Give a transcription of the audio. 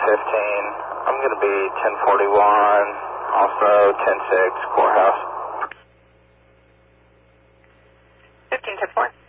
I'm going to be 1041, also 106 courthouse. 15-4.